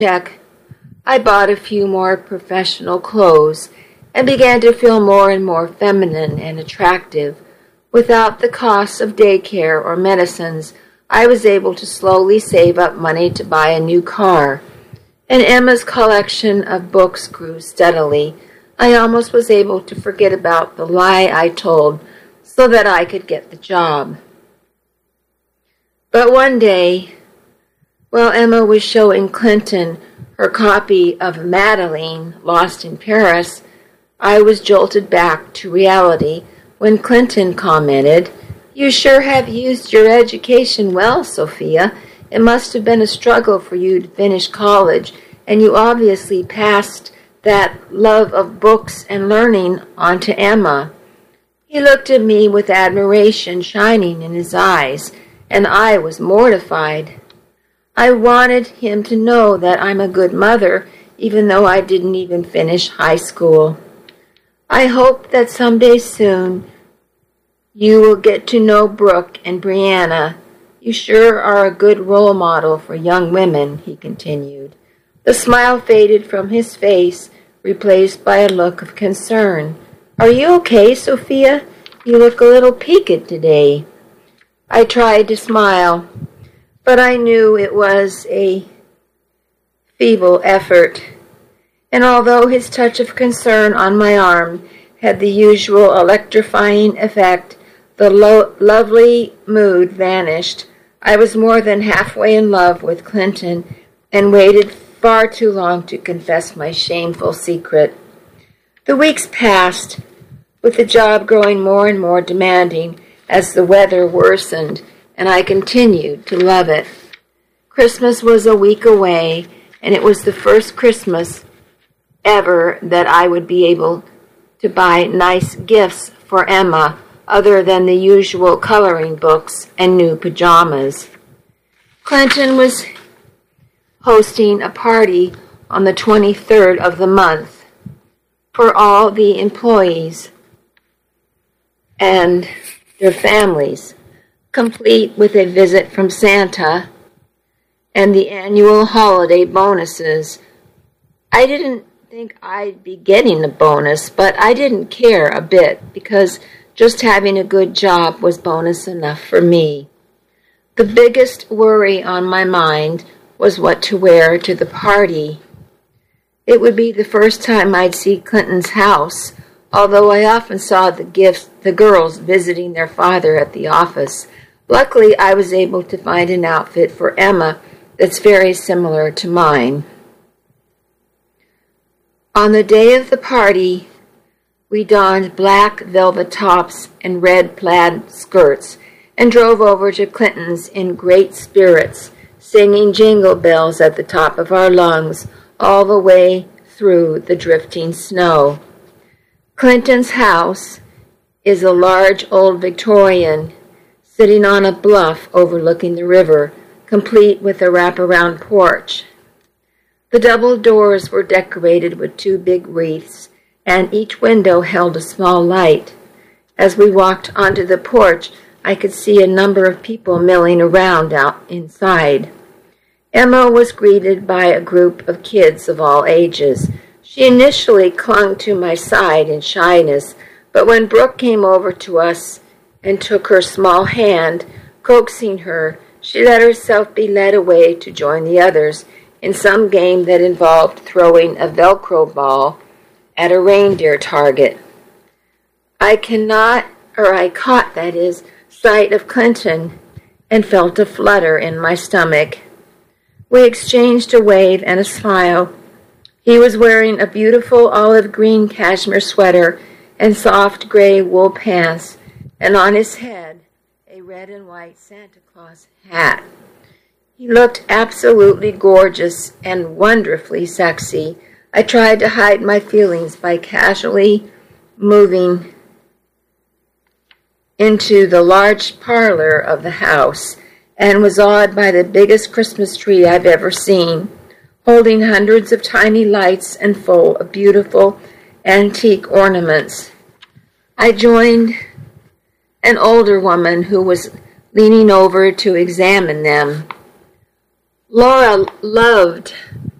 check, I bought a few more professional clothes and began to feel more and more feminine and attractive. Without the cost of daycare or medicines, I was able to slowly save up money to buy a new car. And Emma's collection of books grew steadily. I almost was able to forget about the lie I told so that I could get the job. But one day, while Emma was showing Clinton her copy of Madeleine, Lost in Paris, I was jolted back to reality when Clinton commented, "You sure have used your education well, Sophia. It must have been a struggle for you to finish college, and you obviously passed that love of books and learning on to Emma." He looked at me with admiration shining in his eyes, and I was mortified. I wanted him to know that I'm a good mother, even though I didn't even finish high school. I hope that someday soon you will get to know Brooke and Brianna. You sure are a good role model for young women, he continued. The smile faded from his face, replaced by a look of concern. "Are you okay, Sophia? You look a little peaked today." I tried to smile, but I knew it was a feeble effort. And although his touch of concern on my arm had the usual electrifying effect, the lovely mood vanished. I was more than halfway in love with Clinton and waited far too long to confess my shameful secret. The weeks passed, with the job growing more and more demanding as the weather worsened, and I continued to love it. Christmas was a week away, and it was the first Christmas ever that I would be able to buy nice gifts for Emma other than the usual coloring books and new pajamas. Clinton was hosting a party on the 23rd of the month for all the employees and their families, complete with a visit from Santa and the annual holiday bonuses. I didn't think I'd be getting a bonus, but I didn't care a bit because just having a good job was bonus enough for me. The biggest worry on my mind was what to wear to the party. It would be the first time I'd see Clinton's house, although I often saw the girls visiting their father at the office. Luckily, I was able to find an outfit for Emma that's very similar to mine. On the day of the party, we donned black velvet tops and red plaid skirts and drove over to Clinton's in great spirits, singing jingle bells at the top of our lungs all the way through the drifting snow. Clinton's house is a large old Victorian sitting on a bluff overlooking the river, complete with a wraparound porch. The double doors were decorated with two big wreaths, and each window held a small light. As we walked onto the porch, I could see a number of people milling around out inside. Emma was greeted by a group of kids of all ages. She initially clung to my side in shyness, but when Brooke came over to us and took her small hand, coaxing her, she let herself be led away to join the others in some game that involved throwing a Velcro ball at a reindeer target. I caught sight of Clinton and felt a flutter in my stomach. We exchanged a wave and a smile. He was wearing a beautiful olive green cashmere sweater and soft gray wool pants, and on his head a red and white Santa Claus hat. He looked absolutely gorgeous and wonderfully sexy. I tried to hide my feelings by casually moving into the large parlor of the house and was awed by the biggest Christmas tree I've ever seen, holding hundreds of tiny lights and full of beautiful antique ornaments. I joined an older woman who was leaning over to examine them. Laura loved